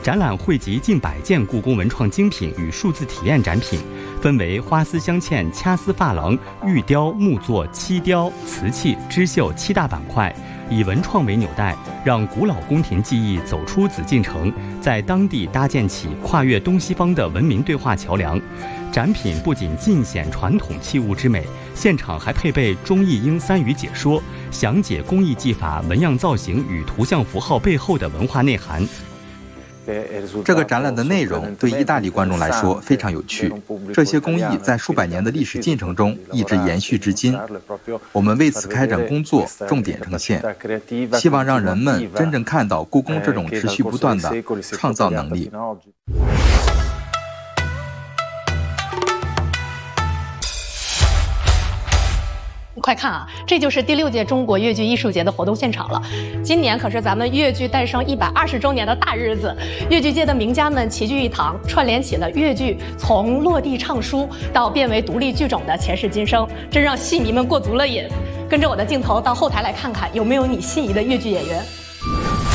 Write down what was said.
展览汇集近100件故宫文创精品与数字体验展品，分为花丝镶嵌、掐丝珐琅、玉雕、木作、漆雕、瓷器、织绣7大板块，以文创为纽带，让古老宫廷技艺走出紫禁城，在当地搭建起跨越东西方的文明对话桥梁。展品不仅尽显传统器物之美，现场还配备中译英3语解说，详解工艺技法、纹样造型与图像符号背后的文化内涵。 这个展览的内容对意大利观众来说非常有趣，这些工艺在数百年的历史进程中一直延续至今。我们为此开展工作，重点呈现，希望让人们真正看到故宫这种持续不断的创造能力。 快看啊，这就是第6届中国粤剧艺术节的活动现场了。今年可是咱们粤剧诞生120周年的大日子，粤剧界的名家们齐聚一堂，串联起了粤剧从落地唱书到变为独立剧种的前世今生，真让戏迷们过足了瘾。跟着我的镜头到后台来看看，有没有你心仪的粤剧演员。